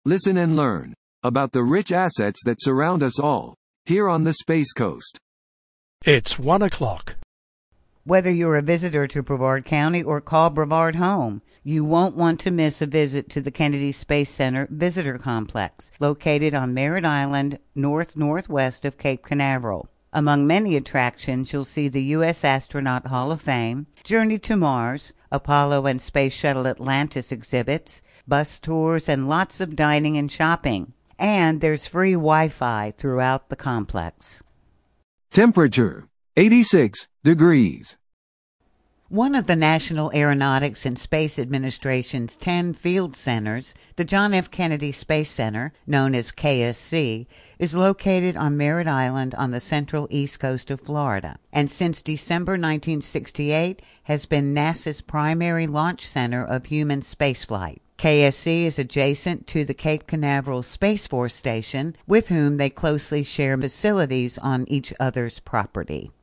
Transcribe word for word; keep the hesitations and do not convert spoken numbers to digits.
Listen and learn about the rich assets that surround us all, here on the Space Coast. It's one o'clock. Whether you're a visitor to Brevard County or call Brevard home, you won't want to miss a visit to the Kennedy Space Center Visitor Complex, located on Merritt Island, north-northwest of Cape Canaveral. Among many attractions, you'll see the U S Astronaut Hall of Fame, Journey to Mars, Apollo and Space Shuttle Atlantis exhibits, bus tours, and lots of dining and shopping. And there's free Wi-Fi throughout the complex. Temperature, eighty-six degrees. One of the National Aeronautics and Space Administration's ten field centers, the John F. Kennedy Space Center, known as K S C, is located on Merritt Island on the central east coast of Florida, and since December nineteen sixty-eight has been NASA's primary launch center of human spaceflight. K S C is adjacent to the Cape Canaveral Space Force Station, with whom they closely share facilities on each other's property.